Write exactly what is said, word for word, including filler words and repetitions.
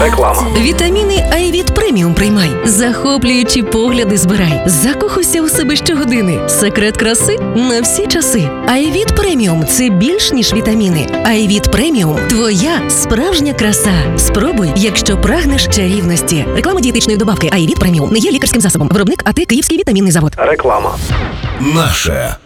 Реклама. Вітаміни Айвіт Преміум приймай. Захоплюючі погляди збирай. Закохуйся у себе щогодини. Секрет краси на всі часи. Айвіт Преміум – це більш ніж вітаміни. Айвіт Преміум – твоя справжня краса. Спробуй, якщо прагнеш чарівності. Реклама дієтичної добавки Айвіт Преміум не є лікарським засобом. Виробник АТ Київський вітамінний завод. Реклама. Наше